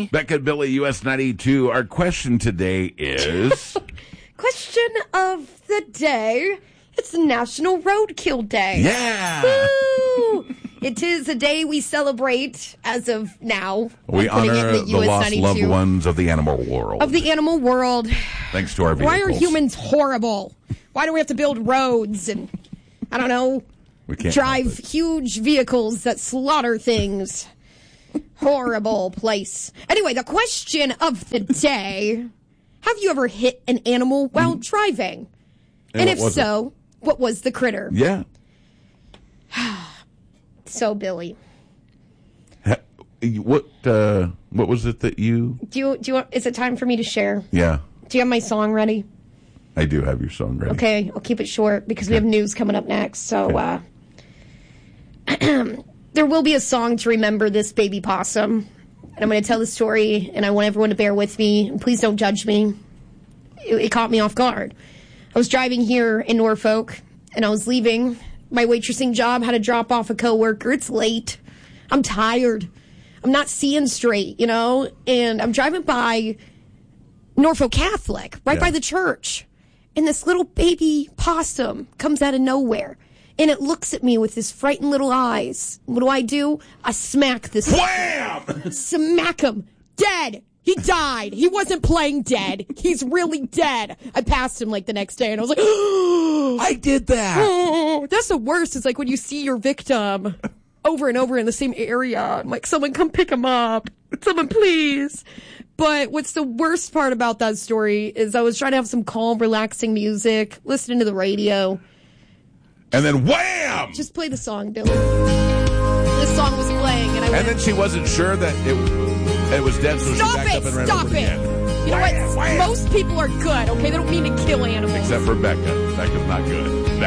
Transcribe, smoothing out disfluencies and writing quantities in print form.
Becca and Billy, US 92. Our question today is... Question of the day. It's National Roadkill Day. Yeah! Woo! It is a day we celebrate as of now. We honor the lost loved ones of the animal world. Of the animal world. Thanks to our vehicles. Why are humans horrible? Why do we have to build roads and, I don't know, drive huge vehicles that slaughter things? Horrible place. Anyway, the question of the day. Have you ever hit an animal while driving? And if so, what was the critter? Yeah. So, Billy. What was it that you... Do you want, is it time for me to share? Yeah. Do you have my song ready? I do have your song ready. Okay, I'll keep it short because we have news coming up next. So, there will be a song to remember this baby possum. And I'm going to tell the story, and I want everyone to bear with me. And please don't judge me. It caught me off guard. I was driving here in Norfolk, and I was leaving my waitressing job, had to drop off a coworker. It's late. I'm tired. I'm not seeing straight, and I'm driving by Norfolk Catholic, right by the church. And this little baby possum comes out of nowhere. And it looks at me with his frightened little eyes. What do? I smack this. Wham! Smack him. Dead. He died. He wasn't playing dead. He's really dead. I passed him the next day and I was like, oh, I did that. Oh, that's the worst. It's when you see your victim over and over in the same area. I'm like, someone come pick him up. Someone please. But what's the worst part about that story is I was trying to have some calm, relaxing music, listening to the radio. And then wham! Just play the song, Billy. This song was playing, and then she wasn't sure that it was dead, so she backed up and ran over it again. You know what? Most people are good, okay? They don't mean to kill animals. Except for Becca. Becca's not good.